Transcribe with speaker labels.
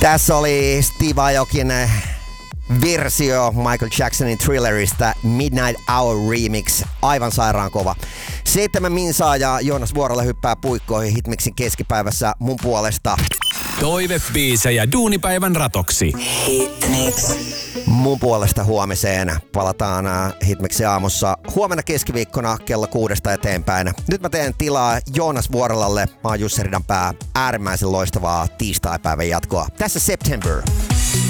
Speaker 1: Tässä oli Steve Aokin versio Michael Jacksonin Thrillerista Midnight Hour Remix. Aivan sairaan kova. 7 minsaa ja Joonas Vuorola hyppää puikkoihin Hitmixin keskipäivässä mun puolesta.
Speaker 2: Toivebiisejä duunipäivän ratoksi.
Speaker 3: Hitmix.
Speaker 1: Mun puolesta huomiseen. Palataan Hitmixin aamussa huomenna keskiviikkona kello 6 eteenpäin. Nyt mä teen tilaa Joonas Vuorolalle. Mä oon Jussi Ridanpää. Äärimmäisen loistavaa tiistaipäivän jatkoa. Tässä September.